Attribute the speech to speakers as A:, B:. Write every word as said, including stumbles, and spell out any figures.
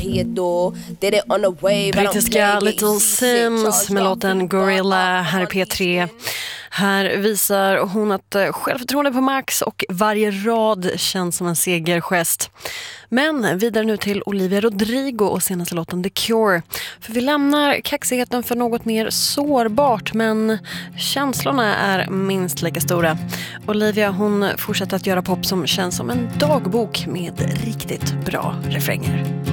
A: Brittiska Little Sims med låten Gorilla här i P tre. Här visar hon att självförtroende på max och varje rad känns som en segergest. Men vidare nu till Olivia Rodrigo och senaste låten The Cure. För vi lämnar kaxigheten för något mer sårbart, men känslorna är minst lika stora. Olivia, hon fortsätter att göra pop som känns som en dagbok med riktigt bra refränger.